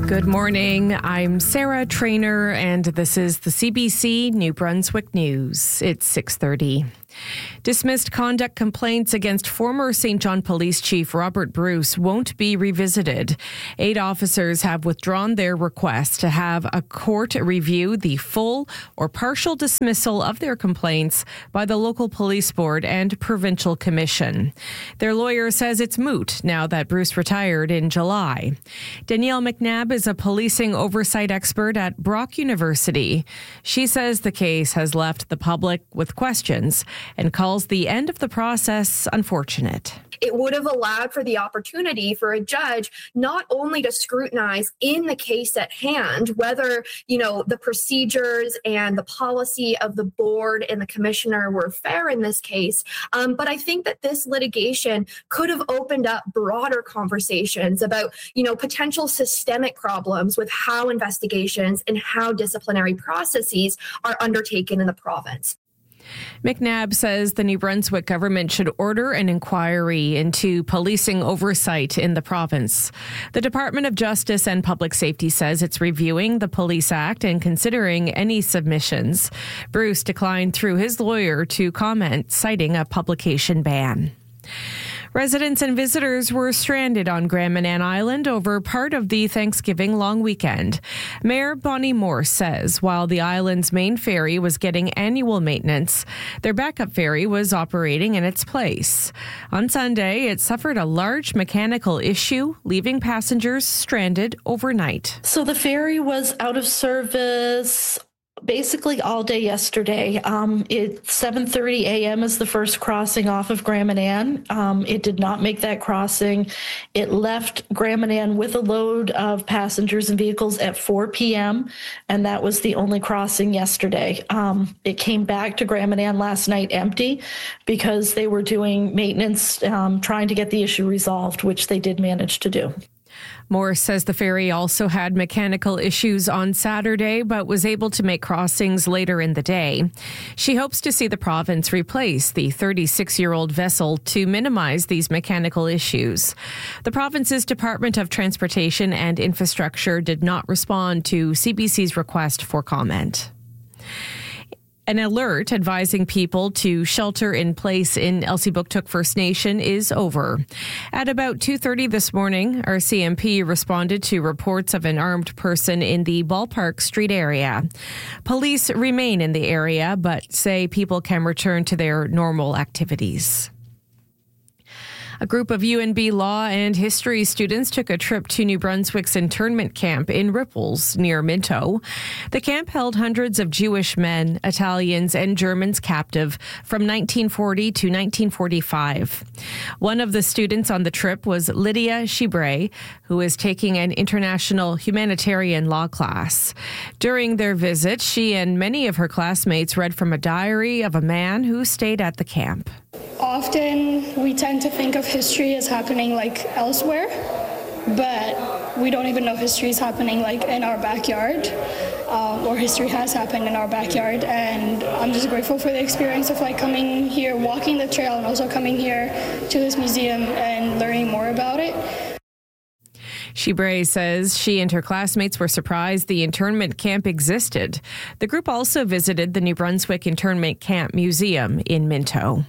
Good morning. I'm Sarah Trainer, and this is the CBC New Brunswick News. It's 6:30. Dismissed conduct complaints against former St. John Police Chief Robert Bruce won't be revisited. 8 officers have withdrawn their request to have a court review the full or partial dismissal of their complaints by the local police board and provincial commission. Their lawyer says it's moot now that Bruce retired in July. Danielle McNabb is a policing oversight expert at Brock University. She says the case has left the public with questions and calls the end of the process unfortunate. It would have allowed for the opportunity for a judge not only to scrutinize in the case at hand whether, the procedures and the policy of the board and the commissioner were fair in this case. But I think that this litigation could have opened up broader conversations about, potential systemic problems with how investigations and how disciplinary processes are undertaken in the province. McNabb says the New Brunswick government should order an inquiry into policing oversight in the province. The Department of Justice and Public Safety says it's reviewing the Police Act and considering any submissions. Bruce declined through his lawyer to comment, citing a publication ban. Residents and visitors were stranded on Grand Manan Island over part of the Thanksgiving long weekend. Mayor Bonnie Morse says while the island's main ferry was getting annual maintenance, their backup ferry was operating in its place. On Sunday, it suffered a large mechanical issue, leaving passengers stranded overnight. So the ferry was out of service basically all day yesterday. It's 7:30 a.m. is the first crossing off of Grand Manan. It did not make that crossing. It left Grand Manan with a load of passengers and vehicles at 4 p.m., and that was the only crossing yesterday. It came back to Grand Manan last night empty because they were doing maintenance, trying to get the issue resolved, which they did manage to do. Morse says the ferry also had mechanical issues on Saturday, but was able to make crossings later in the day. She hopes to see the province replace the 36-year-old vessel to minimize these mechanical issues. The province's Department of Transportation and Infrastructure did not respond to CBC's request for comment. An alert advising people to shelter in place in Elsipogtog First Nation is over. At about 2:30 this morning, our CMP responded to reports of an armed person in the Ballpark Street area. Police remain in the area, but say people can return to their normal activities. A group of UNB law and history students took a trip to New Brunswick's internment camp in Ripples near Minto. The camp held hundreds of Jewish men, Italians, and Germans captive from 1940 to 1945. One of the students on the trip was Lydia Shibray, who is taking an international humanitarian law class. During their visit, she and many of her classmates read from a diary of a man who stayed at the camp. Often we tend to think of history as happening elsewhere, but we don't even know history is happening in our backyard, or history has happened in our backyard. And I'm just grateful for the experience of coming here, walking the trail, and also coming here to this museum and learning more about it. Shibray says she and her classmates were surprised the internment camp existed. The group also visited the New Brunswick Internment Camp Museum in Minto.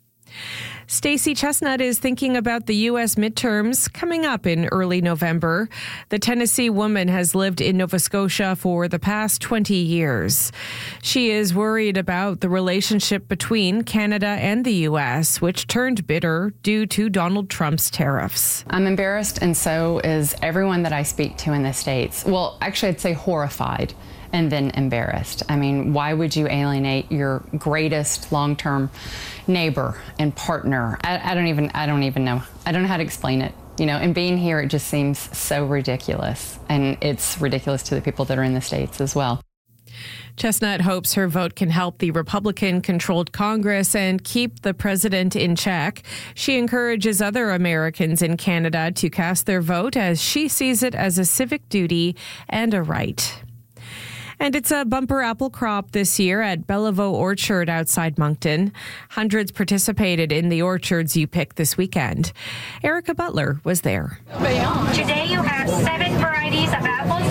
Stacey Chestnut is thinking about the U.S. midterms coming up in early November. The Tennessee woman has lived in Nova Scotia for the past 20 years. She is worried about the relationship between Canada and the U.S., which turned bitter due to Donald Trump's tariffs. I'm embarrassed, and so is everyone that I speak to in the States. Well, actually, I'd say horrified and then embarrassed. I mean, why would you alienate your greatest long-term neighbor and partner? I don't even know. I don't know how to explain it. And being here, it just seems so ridiculous. And it's ridiculous to the people that are in the States as well. Chestnut hopes her vote can help the Republican-controlled Congress and keep the president in check. She encourages other Americans in Canada to cast their vote as she sees it as a civic duty and a right. And it's a bumper apple crop this year at Bellevaux Orchard outside Moncton. Hundreds participated in the orchards you picked this weekend. Erica Butler was there. Today you have 7 varieties of apple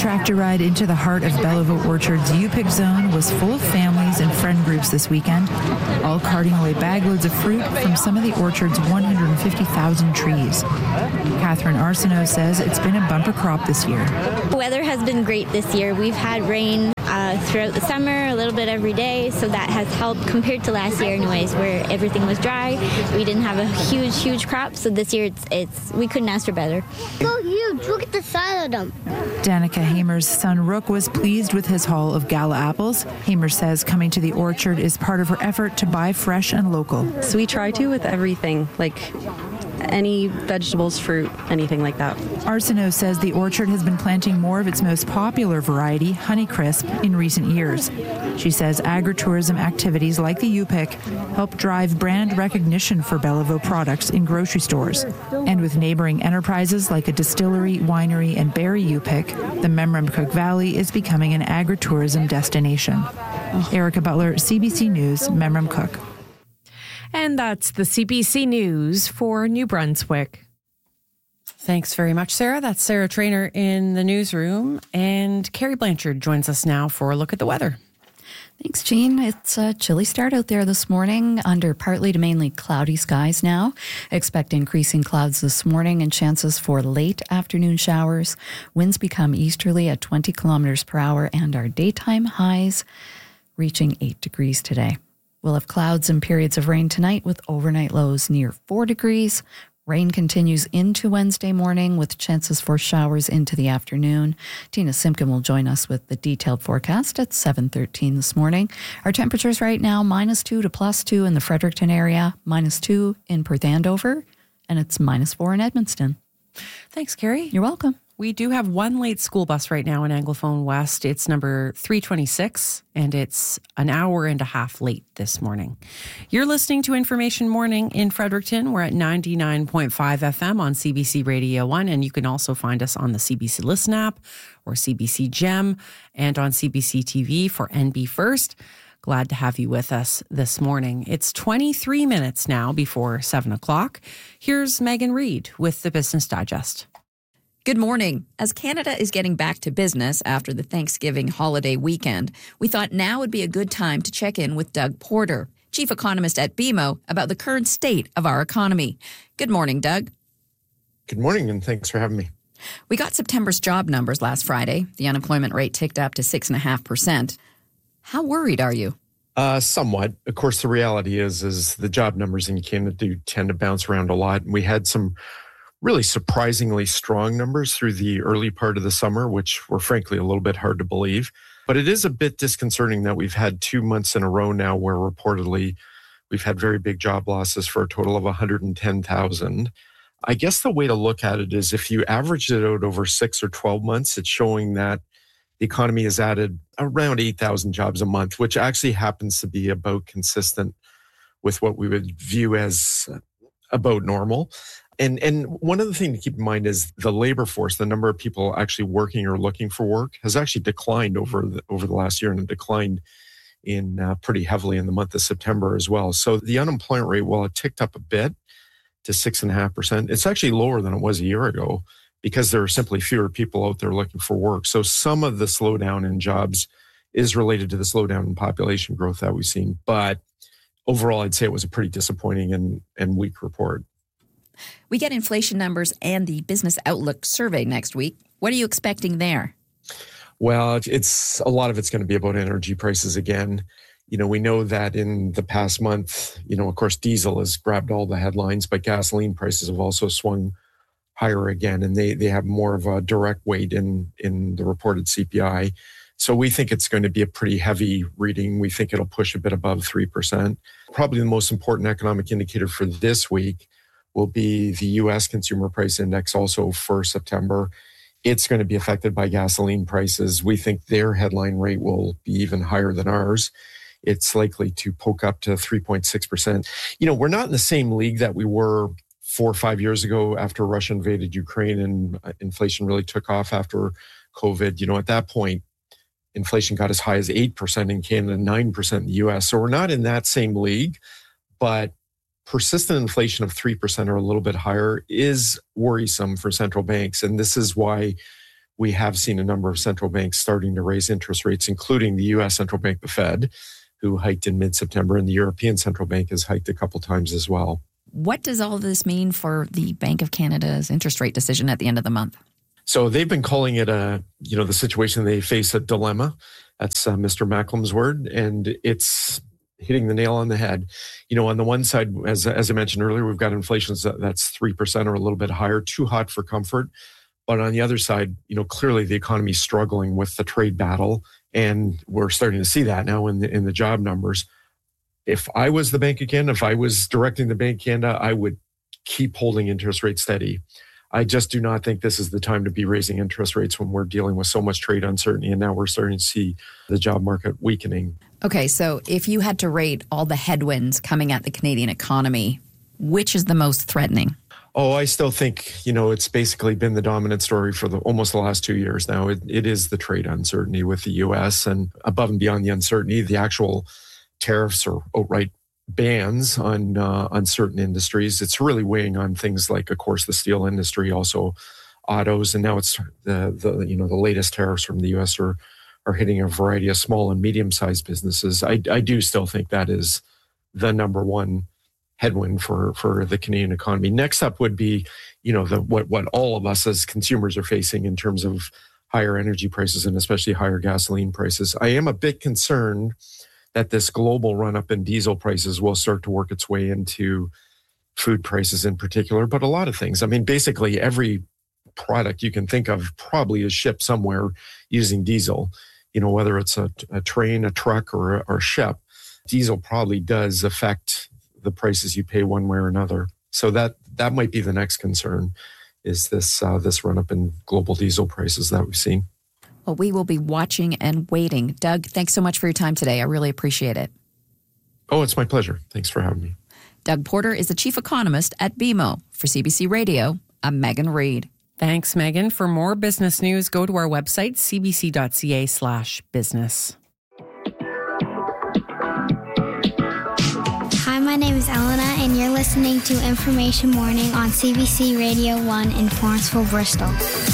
tractor ride into the heart of Belleville Orchard's U-Pick zone was full of families and friend groups this weekend, all carting away bagloads of fruit from some of the orchard's 150,000 trees. Catherine Arsenault says it's been a bumper crop this year. The weather has been great this year. We've had rain throughout the summer, a little bit every day, so that has helped compared to last year anyways, where everything was dry. We didn't have a huge crop, so this year we couldn't ask for better. So huge, look at the size of them. Danica Hamer's son Rook was pleased with his haul of gala apples. Hamer says coming to the orchard is part of her effort to buy fresh and local. So we try to with everything, like any vegetables, fruit, anything like that. Arsenault says the orchard has been planting more of its most popular variety, Honeycrisp, in recent years. She says agritourism activities like the U-Pick help drive brand recognition for Belleville products in grocery stores. And with neighboring enterprises like a distillery, winery, and berry U-Pick, the Memramcook Valley is becoming an agritourism destination. Erica Butler, CBC News, Memramcook. And that's the CBC News for New Brunswick. Thanks very much, Sarah. That's Sarah Trainer in the newsroom. And Carrie Blanchard joins us now for a look at the weather. Thanks, Jean. It's a chilly start out there this morning under partly to mainly cloudy skies now. Expect increasing clouds this morning and chances for late afternoon showers. Winds become easterly at 20 kilometers per hour and our daytime highs reaching 8 degrees today. We'll have clouds and periods of rain tonight with overnight lows near 4 degrees. Rain continues into Wednesday morning with chances for showers into the afternoon. Tina Simpkin will join us with the detailed forecast at 7:13 this morning. Our temperatures right now, -2 to +2 in the Fredericton area, -2 in Perth Andover, and it's -4 in Edmundston. Thanks, Carrie. You're welcome. We do have one late school bus right now in Anglophone West. It's number 326, and it's an hour and a half late this morning. You're listening to Information Morning in Fredericton. We're at 99.5 FM on CBC Radio 1, and you can also find us on the CBC Listen app or CBC Gem and on CBC TV for NB First. Glad to have you with us this morning. It's 23 minutes now before 7 o'clock. Here's Megan Reid with the Business Digest. Good morning. As Canada is getting back to business after the Thanksgiving holiday weekend, we thought now would be a good time to check in with Doug Porter, chief economist at BMO, about the current state of our economy. Good morning, Doug. Good morning, and thanks for having me. We got September's job numbers last Friday. The unemployment rate ticked up to 6.5%. How worried are you? Somewhat. Of course, the reality is the job numbers in Canada do tend to bounce around a lot. And we had some really surprisingly strong numbers through the early part of the summer, which were frankly a little bit hard to believe. But it is a bit disconcerting that we've had 2 months in a row now where reportedly we've had very big job losses for a total of 110,000. I guess the way to look at it is if you average it out over 6 or 12 months, it's showing that the economy has added around 8,000 jobs a month, which actually happens to be about consistent with what we would view as about normal. And one other thing to keep in mind is the labor force, the number of people actually working or looking for work, has actually declined over the last year, and it declined in pretty heavily in the month of September as well. So the unemployment rate, while it ticked up a bit to 6.5%, it's actually lower than it was a year ago because there are simply fewer people out there looking for work. So some of the slowdown in jobs is related to the slowdown in population growth that we've seen. But overall, I'd say it was a pretty disappointing and weak report. We get inflation numbers and the Business Outlook survey next week. What are you expecting there? Well, a lot of it's going to be about energy prices again. You know, we know that in the past month, of course, diesel has grabbed all the headlines, but gasoline prices have also swung higher again, and they have more of a direct weight in the reported CPI. So we think it's going to be a pretty heavy reading. We think it'll push a bit above 3%. Probably the most important economic indicator for this week will be the U.S. Consumer Price Index also for September. It's going to be affected by gasoline prices. We think their headline rate will be even higher than ours. It's likely to poke up to 3.6%. We're not in the same league that we were 4 or 5 years ago after Russia invaded Ukraine and inflation really took off after COVID. At that point, inflation got as high as 8% in Canada, 9% in the U.S. So we're not in that same league, but persistent inflation of 3% or a little bit higher is worrisome for central banks. And this is why we have seen a number of central banks starting to raise interest rates, including the U.S. central bank, the Fed, who hiked in mid-September, and the European Central Bank has hiked a couple times as well. What does all this mean for the Bank of Canada's interest rate decision at the end of the month? So they've been calling it the situation they face a dilemma. That's Mr. Macklem's word, and it's hitting the nail on the head. On the one side, as I mentioned earlier, we've got inflation that's 3% or a little bit higher, too hot for comfort. But on the other side, clearly the economy is struggling with the trade battle, and we're starting to see that now in the job numbers. If I was the Bank of Canada, if I was directing the Bank of Canada, I would keep holding interest rates steady. I just do not think this is the time to be raising interest rates when we're dealing with so much trade uncertainty, and now we're starting to see the job market weakening. Okay, so if you had to rate all the headwinds coming at the Canadian economy, which is the most threatening? Oh, I still think, it's basically been the dominant story for almost the last 2 years now. It is the trade uncertainty with the U.S. and above and beyond the uncertainty, the actual tariffs or outright bans on certain industries. It's really weighing on things like, of course, the steel industry, also autos, and now it's the latest tariffs from the U.S. are hitting a variety of small and medium-sized businesses. I do still think that is the number one headwind for the Canadian economy. Next up would be, what all of us as consumers are facing in terms of higher energy prices and especially higher gasoline prices. I am a bit concerned that this global run-up in diesel prices will start to work its way into food prices in particular, but a lot of things. I mean, basically every product you can think of probably is shipped somewhere using diesel. Whether it's a train, a truck, or a ship, diesel probably does affect the prices you pay one way or another. So that might be the next concern, is this run-up in global diesel prices that we've seen. Well, we will be watching and waiting. Doug, thanks so much for your time today. I really appreciate it. Oh, it's my pleasure. Thanks for having me. Doug Porter is the chief economist at BMO. For CBC Radio, I'm Megan Reid. Thanks, Megan. For more business news, go to our website, cbc.ca/business. Hi, my name is Elena, and you're listening to Information Morning on CBC Radio 1 in Lawrenceville, Bristol.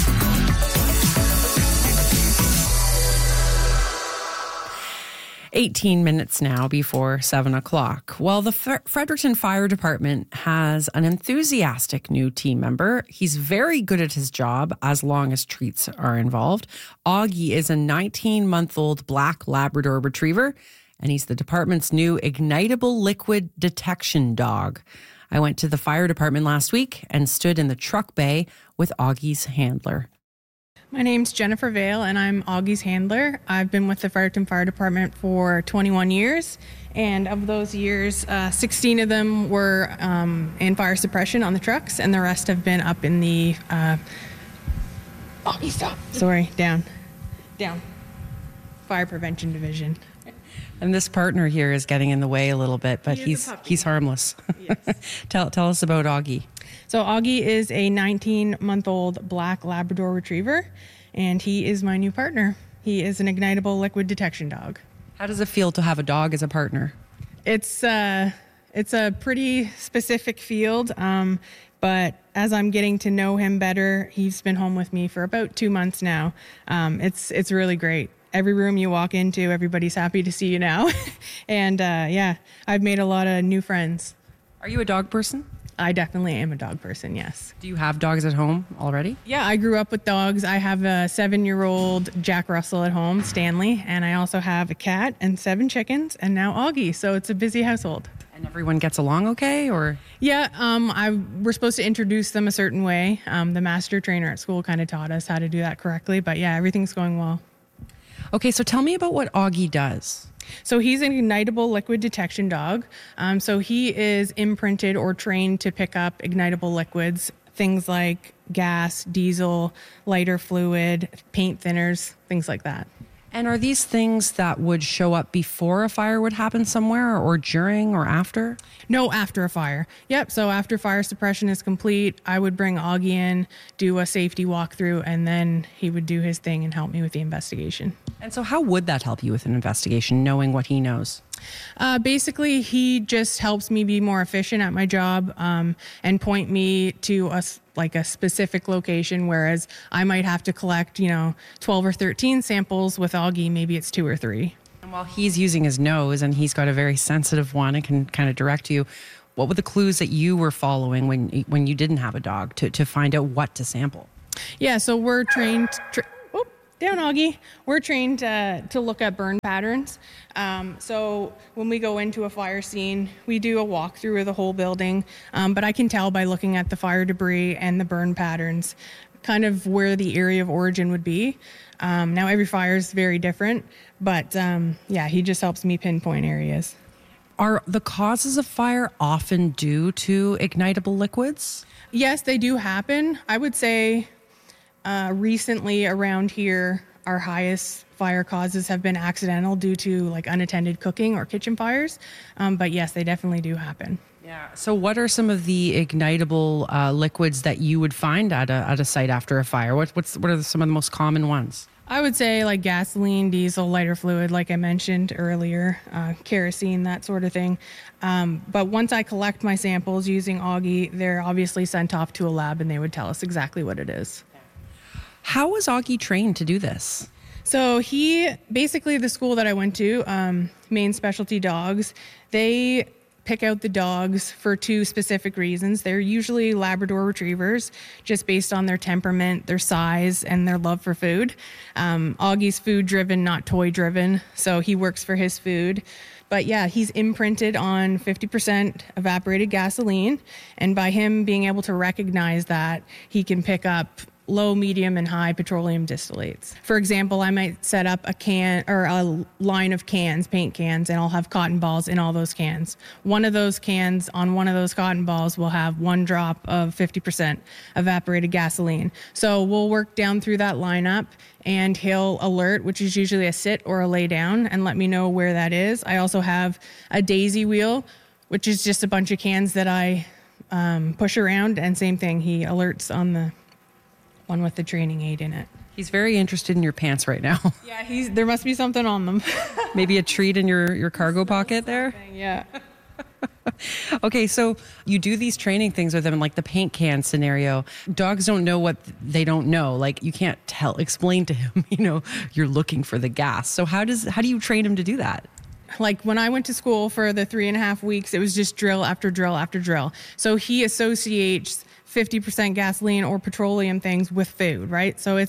18 minutes now before 7 o'clock. Well, the Fredericton Fire Department has an enthusiastic new team member. He's very good at his job as long as treats are involved. Augie is a 19-month-old black Labrador retriever, and he's the department's new ignitable liquid detection dog. I went to the fire department last week and stood in the truck bay with Augie's handler. My name's Jennifer Vale, and I'm Augie's handler. I've been with the Fredericton Fire Department for 21 years, and of those years, 16 of them were in fire suppression on the trucks, and the rest have been up in the... Augie, stop. Sorry, down. Fire Prevention Division. And this partner here is getting in the way a little bit, but he's harmless. Yes. Tell us about Augie. So Augie is a 19-month-old black Labrador retriever, and he is my new partner. He is an ignitable liquid detection dog. How does it feel to have a dog as a partner? It's a pretty specific field, but as I'm getting to know him better, he's been home with me for about 2 months now. It's really great. Every room you walk into, everybody's happy to see you now. And I've made a lot of new friends. Are you a dog person? I definitely am a dog person, yes. Do you have dogs at home already? Yeah, I grew up with dogs. I have a 7-year-old Jack Russell at home, Stanley, and I also have a cat and 7 chickens, and now Augie, so it's a busy household. And everyone gets along okay, or? Yeah, we're supposed to introduce them a certain way. The master trainer at school kind of taught us how to do that correctly, but yeah, everything's going well. Okay, so tell me about what Augie does. So he's an ignitable liquid detection dog. So he is imprinted or trained to pick up ignitable liquids, things like gas, diesel, lighter fluid, paint thinners, things like that. And are these things that would show up before a fire would happen somewhere, or during or after? No, after a fire. Yep, so after fire suppression is complete, I would bring Augie in, do a safety walkthrough, and then he would do his thing and help me with the investigation. And so how would that help you with an investigation, knowing what he knows? Basically, he just helps me be more efficient at my job and point me to a specific location, whereas I might have to collect, 12 or 13 samples. With Augie, maybe it's 2 or 3. And while he's using his nose and he's got a very sensitive one and can kind of direct you, what were the clues that you were following when you didn't have a dog to find out what to sample? Yeah, so we're trained... Down, Augie. We're trained to look at burn patterns. So when we go into a fire scene, we do a walkthrough of the whole building. But I can tell by looking at the fire debris and the burn patterns kind of where the area of origin would be. Now, every fire is very different. But he just helps me pinpoint areas. Are the causes of fire often due to ignitable liquids? Yes, they do happen. I would say... recently around here, our highest fire causes have been accidental due to unattended cooking or kitchen fires. But yes, they definitely do happen. Yeah. So what are some of the ignitable liquids that you would find at a site after a fire? What are some of the most common ones? I would say gasoline, diesel, lighter fluid, like I mentioned earlier, kerosene, that sort of thing. But once I collect my samples using Augie, they're obviously sent off to a lab and they would tell us exactly what it is. How was Augie trained to do this? So the school that I went to, Maine Specialty Dogs, they pick out the dogs for 2 specific reasons. They're usually Labrador Retrievers, just based on their temperament, their size, and their love for food. Augie's food-driven, not toy-driven, so he works for his food. But yeah, he's imprinted on 50% evaporated gasoline, and by him being able to recognize that, he can pick up low, medium, and high petroleum distillates. For example, I might set up a can or a line of cans, paint cans, and I'll have cotton balls in all those cans. One of those cans on one of those cotton balls will have 1 drop of 50% evaporated gasoline. So we'll work down through that lineup and he'll alert, which is usually a sit or a lay down, and let me know where that is. I also have a daisy wheel, which is just a bunch of cans that I push around, and same thing, he alerts on the one with the training aid in it. He's very interested in your pants right now. Yeah, there must be something on them. Maybe a treat in your cargo pocket there? Yeah. Okay, so you do these training things with them, like the paint can scenario. Dogs don't know what they don't know. You can't explain to him, you're looking for the gas. So how do you train him to do that? When I went to school for the 3.5 weeks, it was just drill after drill after drill. So he associates 50% gasoline or petroleum things with food, right? So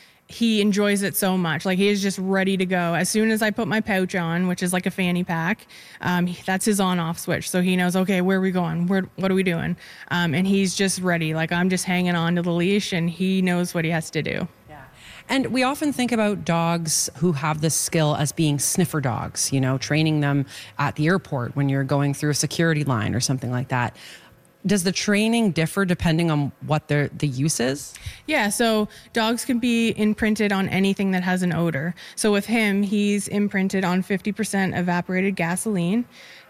he enjoys it so much. He is just ready to go. As soon as I put my pouch on, which is like a fanny pack, that's his on-off switch. So he knows, okay, where are we going? What are we doing? And he's just ready. I'm just hanging on to the leash and he knows what he has to do. And we often think about dogs who have this skill as being sniffer dogs, training them at the airport when you're going through a security line or something like that. Does the training differ depending on what the use is? Yeah, so dogs can be imprinted on anything that has an odor. So with him, he's imprinted on 50% evaporated gasoline.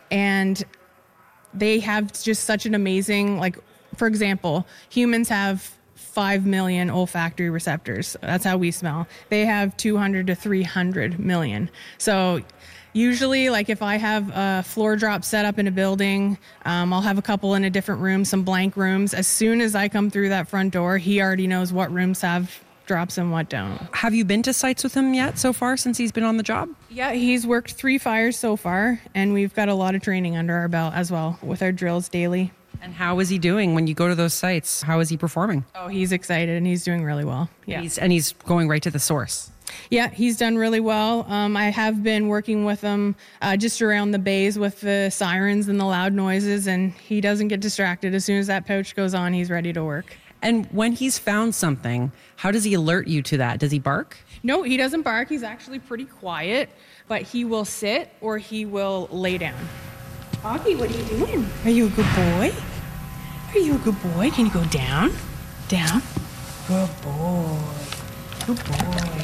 And they have just such an amazing, for example, humans have 5 million olfactory receptors. That's how we smell. They have 200 to 300 million. So usually, if I have a floor drop set up in a building, I'll have a couple in a different room, some blank rooms. As soon as I come through that front door, he already knows what rooms have drops and what don't. Have you been to sites with him yet so far since he's been on the job? Yeah, he's worked 3 fires so far, and we've got a lot of training under our belt as well with our drills daily. And how is he doing when you go to those sites? How is he performing? Oh, he's excited and he's doing really well. Yeah. He's going right to the source. Yeah, he's done really well. I have been working with him just around the bays with the sirens and the loud noises, and he doesn't get distracted. As soon as that pouch goes on, he's ready to work. And when he's found something, how does he alert you to that? Does he bark? No, he doesn't bark. He's actually pretty quiet, but he will sit or he will lay down. Augie, what are you doing? Are you a good boy? Are you a good boy? Can you go down? Down? Good boy. Good boy.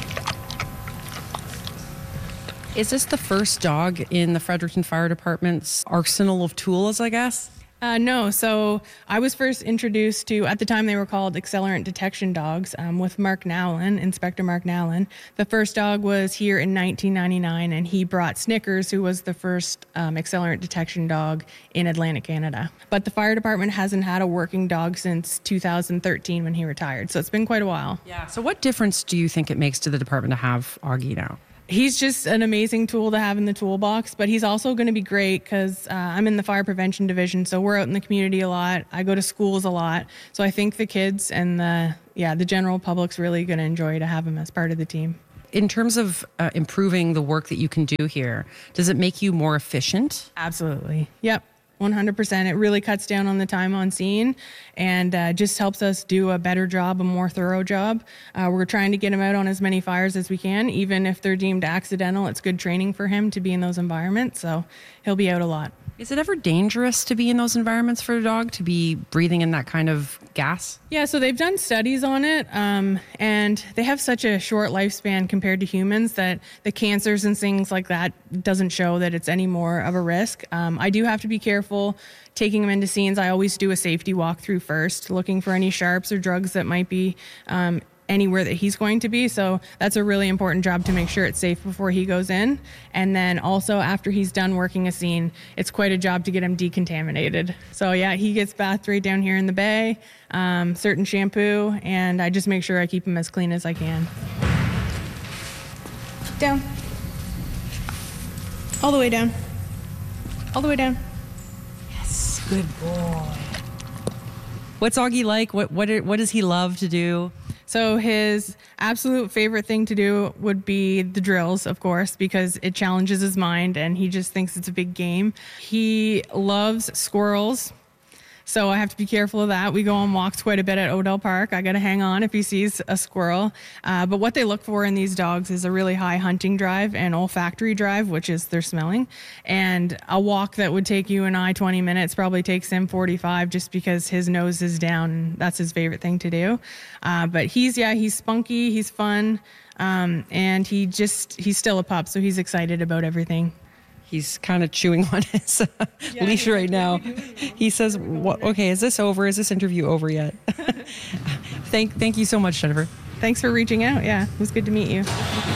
Is this the first dog in the Fredericton Fire Department's arsenal of tools, I guess? No. So I was first introduced to, at the time they were called accelerant detection dogs, with Mark Nowlin, Inspector Mark Nowlin. The first dog was here in 1999, and he brought Snickers, who was the first accelerant detection dog in Atlantic Canada. But the fire department hasn't had a working dog since 2013 when he retired. So it's been quite a while. Yeah. So what difference do you think it makes to the department to have Augie now? He's just an amazing tool to have in the toolbox, but he's also going to be great because I'm in the fire prevention division, so we're out in the community a lot. I go to schools a lot, so I think the kids and the general public's really going to enjoy to have him as part of the team. In terms of improving the work that you can do here, does it make you more efficient? Absolutely. Yep. 100%. It really cuts down on the time on scene and just helps us do a better job, a more thorough job. We're trying to get him out on as many fires as we can. Even if they're deemed accidental, it's good training for him to be in those environments. So he'll be out a lot. Is it ever dangerous to be in those environments for a dog, to be breathing in that kind of gas? Yeah, so they've done studies on it, and they have such a short lifespan compared to humans that the cancers and things like that doesn't show that it's any more of a risk. I do have to be careful taking them into scenes. I always do a safety walkthrough first, looking for any sharps or drugs that might be anywhere that he's going to be. So that's a really important job to make sure it's safe before he goes in. And then also after he's done working a scene, it's quite a job to get him decontaminated. So yeah, he gets bathed right down here in the bay, certain shampoo, and I just make sure I keep him as clean as I can. Down. All the way down. All the way down. Yes, good boy. What's Augie like? What does he love to do? So his absolute favorite thing to do would be the drills, of course, because it challenges his mind and he just thinks it's a big game. He loves squirrels, so I have to be careful of that. We go on walks quite a bit at Odell Park. I got to hang on if he sees a squirrel. But what they look for in these dogs is a really high hunting drive and olfactory drive, which is their smelling. And a walk that would take you and I 20 minutes probably takes him 45 just because his nose is down and that's his favorite thing to do. But he's spunky, he's fun, and he's still a pup, so he's excited about everything. He's kind of chewing on his leash right now. He says, okay, is this over? Is this interview over yet? Thank you so much, Jennifer. Thanks for reaching out. Yeah, it was good to meet you.